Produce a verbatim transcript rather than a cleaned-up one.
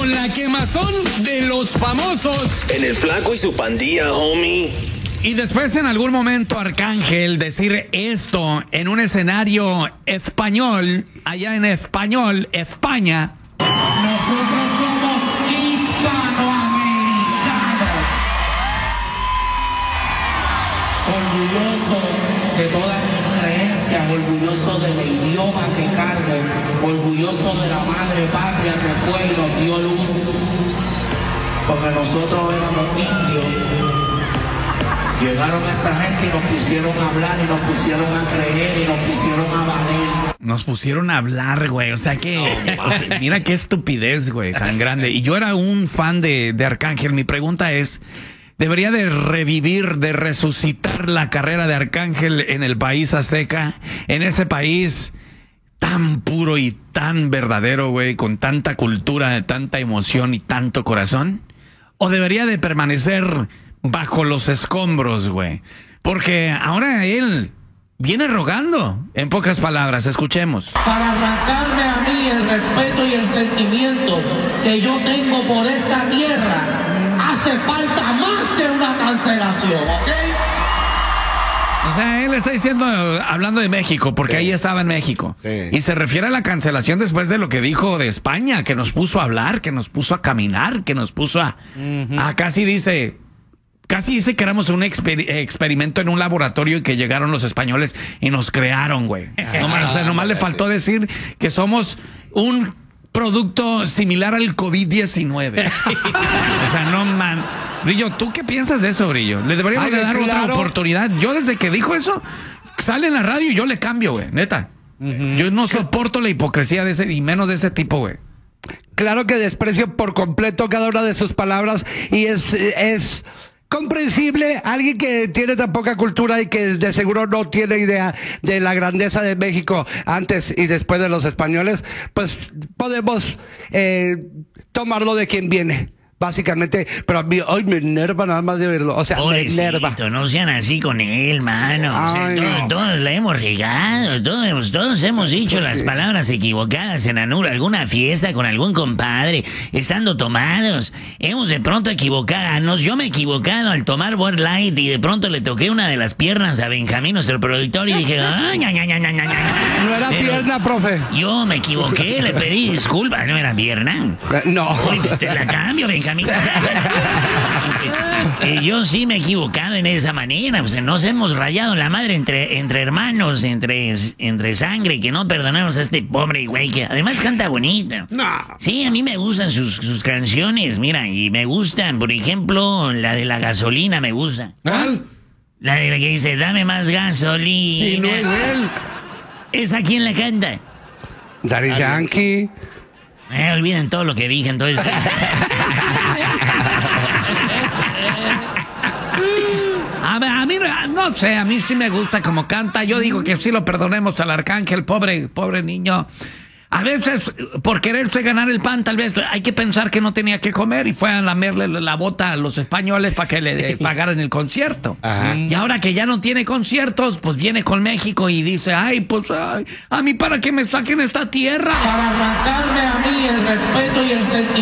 con la quemazón de los famosos. En el Flaco y su pandilla, homie. Y después en algún momento Arcángel decir esto en un escenario español, allá en español, España. Nosotros somos hispanoamericanos. Orgulloso de todas mis creencias, orgulloso del idioma que cargo, orgulloso de la madre patria que fue y nos dio luz. Porque nosotros éramos indios. Llegaron esta gente y nos pusieron a hablar y nos pusieron a creer y nos pusieron a valer. Nos pusieron a hablar, güey. O sea que, o sea, mira qué estupidez, güey, tan grande. Y yo era un fan de, de Arcángel. Mi pregunta es, ¿debería de revivir, de resucitar la carrera de Arcángel en el país azteca? En ese país tan puro y tan verdadero, güey, con tanta cultura, tanta emoción y tanto corazón. ¿O debería de permanecer bajo los escombros, güey? Porque ahora él viene rogando, en pocas palabras. Escuchemos. Para arrancarme a mí el respeto y el sentimiento que yo tengo por esta tierra, hace falta más que una cancelación, ¿ok? O sea, él está diciendo, hablando de México, porque sí, ahí estaba en México. Sí. Y se refiere a la cancelación después de lo que dijo de España, que nos puso a hablar, que nos puso a caminar, que nos puso a... Uh-huh. a casi dice... Casi dice que éramos un exper experimento en un laboratorio y que llegaron los españoles y nos crearon, güey. No, o sea, nomás le faltó decir que somos un producto similar al COVID diecinueve. O sea, no, man. Brillo, ¿tú qué piensas de eso, Brillo? ¿Le deberíamos Ay, de dar claro. otra oportunidad? Yo desde que dijo eso, sale en la radio y yo le cambio, güey, neta. Uh-huh. Yo no soporto la hipocresía de ese, y menos de ese tipo, güey. Claro que desprecio por completo cada una de sus palabras y es... es... comprensible, alguien que tiene tan poca cultura y que de seguro no tiene idea de la grandeza de México antes y después de los españoles, pues podemos eh, tomarlo de quien viene, básicamente. Pero a mí hoy me enerva nada más de verlo, o sea, Pobrecito, me enerva. No sean así con él, mano. O sea, Ay, todo, no. todos la hemos regado, todos, todos hemos dicho Pues las sí. palabras equivocadas en alguna fiesta con algún compadre, estando tomados. Hemos de pronto equivocarnos. Yo me he equivocado al tomar Bud Light y de pronto le toqué una de las piernas a Benjamín, nuestro productor, y dije, ay, ña, ña, ña, ña, ña. No era Pero pierna, profe. Yo me equivoqué, le pedí disculpas, no era pierna. No. Uy, pues te la cambio, Benjamín. Eh, yo sí me he equivocado en esa manera, pues nos hemos rayado la madre entre, entre hermanos, entre, entre sangre, que no perdonamos a este pobre güey que además canta bonito. No. Sí, a mí me gustan sus, sus canciones, mira, y me gustan, por ejemplo, la de la gasolina me gusta. ¿Cuál? La de la que dice, dame más gasolina. Sí, no es él. ¿Esa quién la canta? Daddy Yankee. Eh, olviden todo lo que dije, entonces. A, a mí, no sé, a mí sí me gusta como canta. Yo digo que sí lo perdonemos al Arcángel, pobre, pobre niño. A veces, por quererse ganar el pan, tal vez hay que pensar que no tenía que comer y fue a lamerle la bota a los españoles para que le pagaran el concierto. Ajá. Y ahora que ya no tiene conciertos, pues viene con México y dice, ay, pues, ay, a mí para que me saquen esta tierra. Para arrancarme a mí el respeto y el sentimiento